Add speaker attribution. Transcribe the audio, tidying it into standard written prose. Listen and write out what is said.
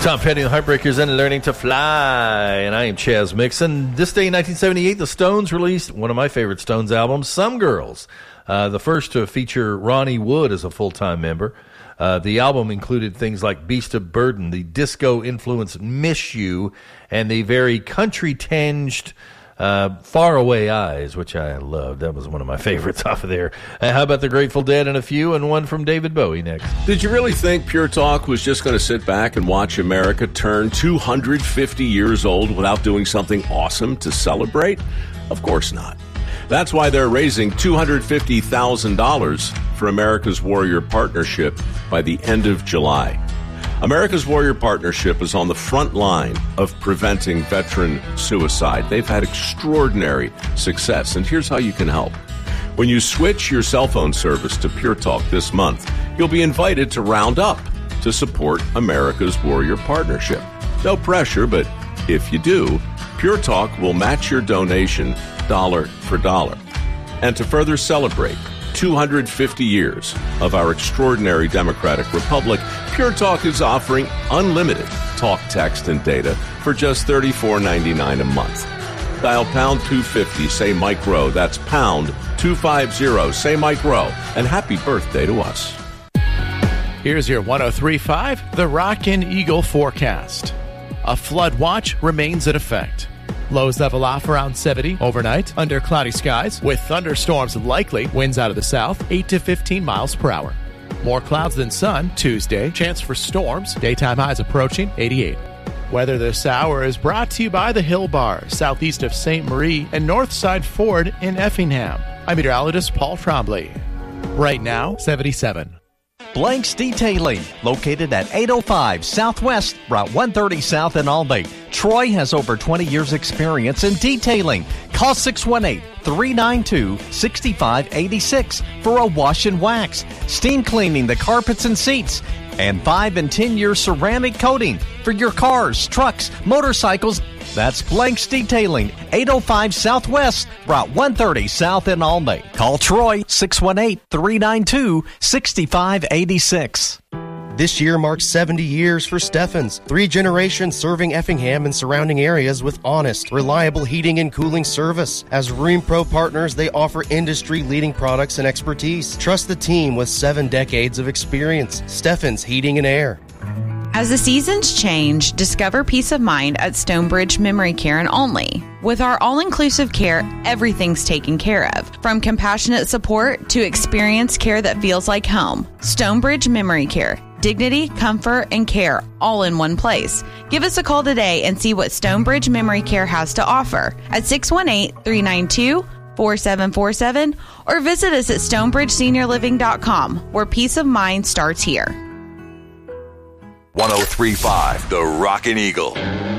Speaker 1: Tom Petty and the Heartbreakers and Learning to Fly. And I am Chaz Mixon. This day in 1978, the Stones released one of my favorite Stones albums, Some Girls. The first to feature Ronnie Wood as a full-time member. The album included things like Beast of Burden, the disco-influenced Miss You, and the very country-tinged Faraway Eyes, which I loved. That was one of my favorites off of there. How about the Grateful Dead and a few, and one from David Bowie next?
Speaker 2: Did you really think Pure Talk was just going to sit back and watch America turn 250 years old without doing something awesome to celebrate? Of course not. That's why they're raising $250,000 for America's Warrior Partnership by the end of July. America's Warrior Partnership is on the front line of preventing veteran suicide. They've had extraordinary success, and here's how you can help. When you switch your cell phone service to Pure Talk this month, you'll be invited to round up to support America's Warrior Partnership. No pressure, but if you do, Pure Talk will match your donation dollar for dollar. And to further celebrate 250 years of our extraordinary democratic republic, Pure Talk is offering unlimited talk, text, and data for just $34.99 a month. Dial pound 250, say Mike Rowe. That's pound 250, say Mike Rowe. And happy birthday to us.
Speaker 3: Here's your 103.5, the Rockin' Eagle forecast. A flood watch remains in effect. Lows level off around 70 overnight under cloudy skies with thunderstorms likely. Winds out of the south 8 to 15 miles per hour. More clouds than sun Tuesday. Chance for storms. Daytime highs approaching 88. Weather this hour is brought to you by the Hill Bar, southeast of St. Marie and Northside Ford in Effingham. I'm meteorologist Paul Trombley. Right now, 77.
Speaker 4: Blanks Detailing, located at 805 Southwest, Route 130 South in Albany. Troy has over 20 years experience in detailing. Call 618-392-6586 for a wash and wax, steam cleaning the carpets and seats, and 5 and 10-year ceramic coating for your cars, trucks, motorcycles. That's Blanks Detailing, 805 Southwest, Route 130 South in Albany. Call Troy, 618-392-6586.
Speaker 5: This year marks 70 years for Steffens, 3 generations serving Effingham and surrounding areas with honest, reliable heating and cooling service. As Rheem Pro partners, they offer industry-leading products and expertise. Trust the team with 7 decades of experience. Steffens Heating and Air.
Speaker 6: As the seasons change, discover peace of mind at Stonebridge Memory Care and Only. With our all-inclusive care, everything's taken care of. From compassionate support to experienced care that feels like home. Stonebridge Memory Care. Dignity, comfort, and care all in one place. Give us a call today and see what Stonebridge Memory Care has to offer at 618-392-4747 or visit us at stonebridgeseniorliving.com, where peace of mind starts here.
Speaker 7: 103.5, the Rockin' Eagle.